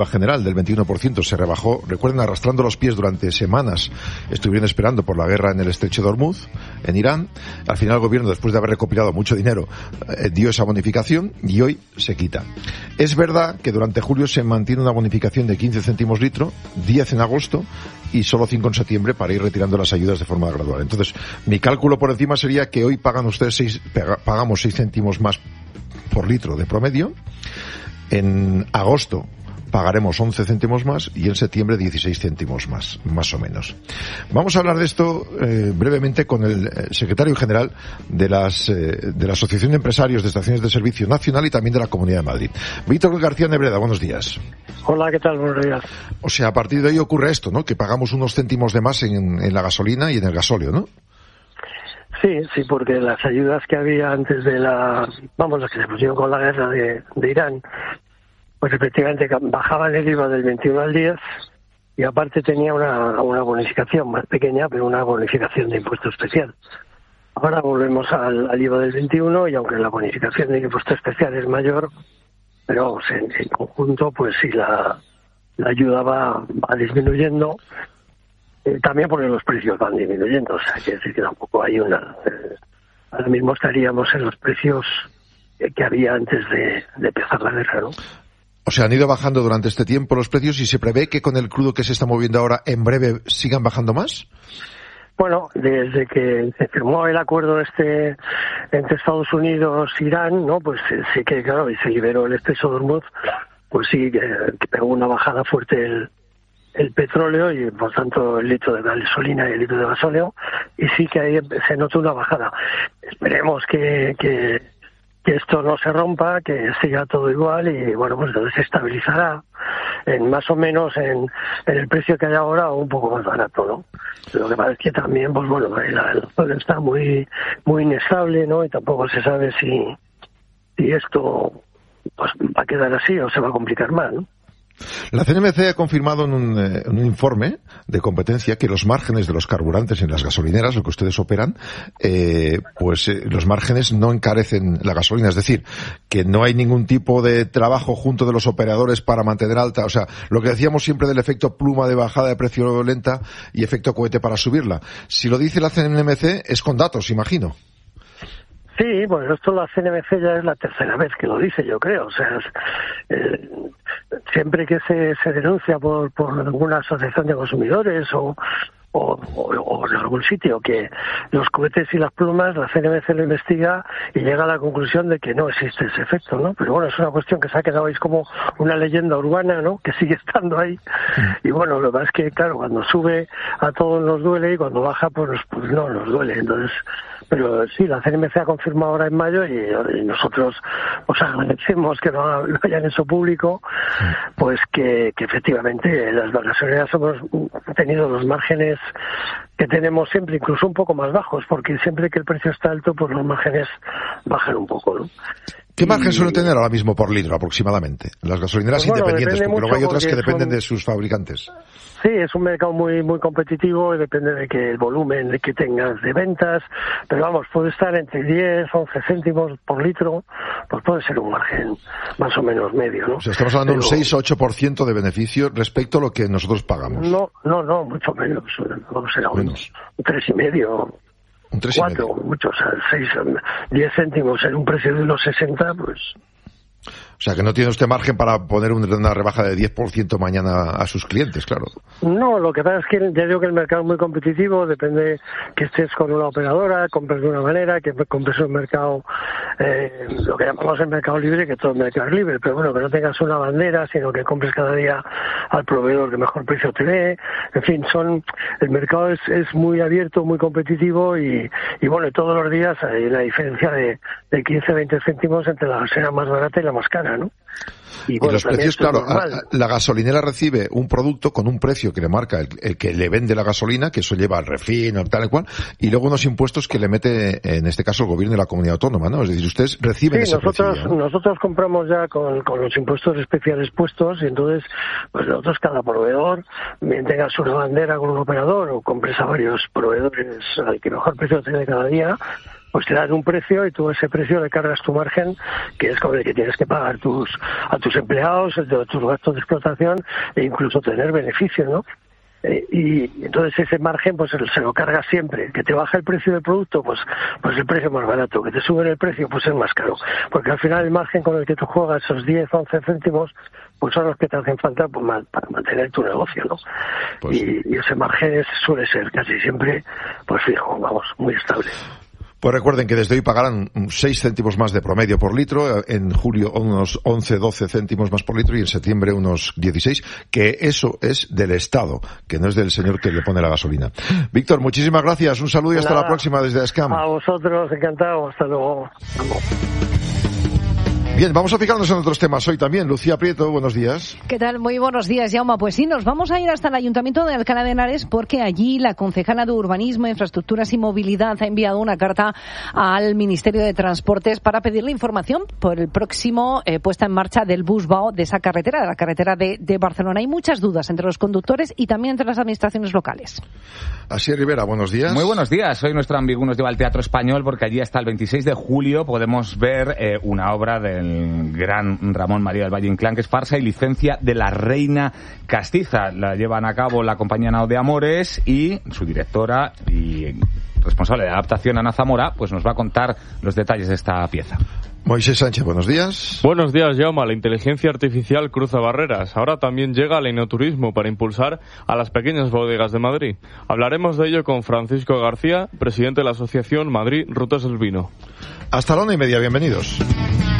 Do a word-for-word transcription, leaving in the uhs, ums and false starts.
general del veintiuno por ciento se rebajó, recuerden, arrastrando los pies durante semanas. Estuvieron esperando por la guerra en el estrecho de Hormuz, en Irán. Al final el gobierno, después de haber recopilado mucho dinero, eh, dio esa bonificación y hoy se quita. Es verdad que durante julio se mantiene una bonificación de quince céntimos litro, diez en agosto y solo cinco en septiembre para ir retirando las ayudas de forma gradual. Entonces, mi cálculo por encima sería que hoy pagan ustedes seis, pagamos seis céntimos más por litro de promedio. En agosto pagaremos once céntimos más y en septiembre dieciséis céntimos más, más o menos. Vamos a hablar de esto eh, brevemente con el secretario general de las eh, de la Asociación de Empresarios de Estaciones de Servicio Nacional y también de la Comunidad de Madrid. Víctor García Nebreda, buenos días. Hola, ¿qué tal? Buenos días. O sea, a partir de ahí ocurre esto, ¿no? Que pagamos unos céntimos de más en, en la gasolina y en el gasóleo, ¿no? Sí, sí, porque las ayudas que había antes de la, vamos, las que se pusieron con la guerra de, de Irán, pues efectivamente bajaban el I V A del veintiuno al diez y aparte tenía una, una bonificación más pequeña, pero una bonificación de impuesto especial. Ahora volvemos al, al I V A del veintiuno y aunque la bonificación de impuesto especial es mayor, pero vamos, en, en conjunto, pues sí, la, la ayuda va, va disminuyendo, eh, también porque los precios van disminuyendo, o sea, quiere decir que tampoco hay una... Eh, ahora mismo estaríamos en los precios que había antes de, de empezar la guerra, ¿no? O sea, han ido bajando durante este tiempo los precios y se prevé que con el crudo que se está moviendo ahora, en breve, sigan bajando más. Bueno, desde que se firmó el acuerdo este entre Estados Unidos e Irán, ¿no? Pues sí que, claro, y se liberó el estrecho de Hormuz, pues sí que, que pegó una bajada fuerte el, el petróleo y, por tanto, el litro de gasolina y el litro de gasóleo, y sí que ahí se notó una bajada. Esperemos que... que que esto no se rompa, que siga todo igual y, bueno, pues entonces se estabilizará en más o menos en, en el precio que hay ahora o un poco más barato, ¿no? Lo que pasa es que también, pues bueno, la, la zona está muy muy inestable, ¿no? Y tampoco se sabe si, si esto pues va a quedar así o se va a complicar más, ¿no? La C N M C ha confirmado en un, eh, en un informe de competencia que los márgenes de los carburantes en las gasolineras, lo que ustedes operan, eh, pues eh, los márgenes no encarecen la gasolina. Es decir, que no hay ningún tipo de trabajo junto de los operadores para mantener alta. O sea, lo que decíamos siempre del efecto pluma de bajada de precio lenta y efecto cohete para subirla. Si lo dice la C N M C, es con datos, imagino. Sí, bueno, esto la C N M C ya es la tercera vez que lo dice, yo creo. O sea, es, eh, siempre que se, se denuncia por, por alguna asociación de consumidores o, o, o, o en algún sitio que los cohetes y las plumas, la C N M C lo investiga y llega a la conclusión de que no existe ese efecto, ¿no? Pero bueno, es una cuestión que se ha quedado ahí como una leyenda urbana, ¿no? Que sigue estando ahí. Y bueno, lo que pasa es que, claro, cuando sube a todos nos duele y cuando baja, pues, pues no nos duele. Entonces... Pero sí, la C N M C ha confirmado ahora en mayo y, y nosotros os agradecemos que lo, lo hayan hecho público, pues que, que efectivamente las gasolineras hemos tenido los márgenes que tenemos siempre, incluso un poco más bajos, porque siempre que el precio está alto, pues los márgenes bajan un poco, ¿no? ¿Qué margen suele tener ahora mismo por litro aproximadamente? Las gasolineras pues bueno, independientes, porque luego hay otras que dependen son... de sus fabricantes. Sí, es un mercado muy muy competitivo y depende de que el volumen de que tengas de ventas, pero vamos, puede estar entre diez, once céntimos por litro, pues puede ser un margen más o menos medio, ¿no? O sea, estamos hablando de pero... un seis o ocho por ciento de beneficio respecto a lo que nosotros pagamos. No, no, no, mucho menos, vamos será un, un tres y medio. Un tres cuatro, y medio. Mucho, o sea, seis, diez céntimos en un precio de unos sesenta, pues... O sea, que no tiene usted margen para poner una rebaja de diez por ciento mañana a sus clientes, claro. No, lo que pasa es que ya digo que el mercado es muy competitivo, depende que estés con una operadora, compres de una manera, que compres un mercado, eh, lo que llamamos el mercado libre, que todo el mercado es libre, pero bueno, que no tengas una bandera, sino que compres cada día al proveedor que mejor precio te dé. En fin, son el mercado es, es muy abierto, muy competitivo y, y bueno, y todos los días hay una diferencia de, de quince a veinte céntimos entre la gasolina más barata y la más cara, ¿no? Y, bueno, y los precios, claro, a, la gasolinera recibe un producto con un precio que le marca el, el que le vende la gasolina, que eso lleva al refino, tal y cual, y luego unos impuestos que le mete, en este caso, el gobierno de la comunidad autónoma, ¿no? Es decir, ustedes reciben sí, ese nosotros, precio, ¿no? Nosotros compramos ya con, con los impuestos especiales puestos, y entonces, pues nosotros, cada proveedor, bien tengas una bandera con un operador, o compres a varios proveedores al que mejor precio tiene cada día, pues te dan un precio y tú a ese precio le cargas tu margen, que es con el que tienes que pagar tus a tus empleados, tus gastos de explotación e incluso tener beneficios, ¿no? Eh, y entonces ese margen pues se lo carga siempre. Que te baja el precio del producto, pues pues el precio es más barato. Que te suben el precio, pues es más caro. Porque al final el margen con el que tú juegas, esos diez, once céntimos, pues son los que te hacen falta pues, para mantener tu negocio, ¿no? Pues y, y ese margen es, suele ser casi siempre pues fijo, vamos, muy estable. Pues recuerden que desde hoy pagarán seis céntimos más de promedio por litro, en julio unos once, doce céntimos más por litro y en septiembre unos dieciséis, que eso es del Estado, que no es del señor que le pone la gasolina. Víctor, muchísimas gracias, un saludo y hasta Nada, la próxima desde Escam. A vosotros, encantado, hasta luego. Bien, vamos a fijarnos en otros temas hoy también. Lucía Prieto, buenos días. ¿Qué tal? Muy buenos días, Jaume. Pues sí, nos vamos a ir hasta el Ayuntamiento de Alcalá de Henares porque allí la concejala de Urbanismo, Infraestructuras y Movilidad ha enviado una carta al Ministerio de Transportes para pedirle información por el próximo eh, puesta en marcha del Busbao de esa carretera, de la carretera de, de Barcelona. Hay muchas dudas entre los conductores y también entre las administraciones locales. Asier Rivera, buenos días. Muy buenos días. Hoy nuestro ambiguo nos lleva al Teatro Español porque allí hasta el veintiséis de julio podemos ver eh, una obra del gran Ramón María del Valle Inclán, que es Farsa y licencia de la Reina Castiza. La llevan a cabo la compañía Nao de Amores y su directora y responsable de adaptación, Ana Zamora, pues nos va a contar los detalles de esta pieza. Moisés Sánchez, buenos días. Buenos días, Jaume. La inteligencia artificial cruza barreras. Ahora también llega el enoturismo para impulsar a las pequeñas bodegas de Madrid. Hablaremos de ello con Francisco García, presidente de la Asociación Madrid Rutas del Vino. Hasta la una y media, bienvenidos.